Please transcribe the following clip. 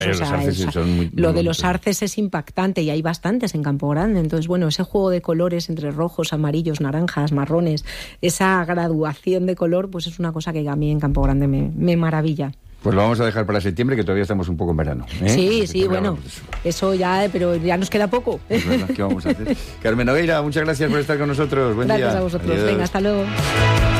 O sea, lo de los arces es impactante y hay bastantes en Campo Grande. Entonces, bueno, ese juego de colores entre rojos, amarillos, naranjas, marrones, esa graduación de color, pues es una cosa que a mí en Campo Grande me maravilla. Pues lo vamos a dejar para septiembre, que todavía estamos un poco en verano, ¿eh? Sí, bueno, eso ya, pero ya nos queda poco. Pues bueno, ¿qué vamos a hacer? Carmen Nogueira, muchas gracias por estar con nosotros. Buen día. Gracias a vosotros. Adiós. Venga, hasta luego.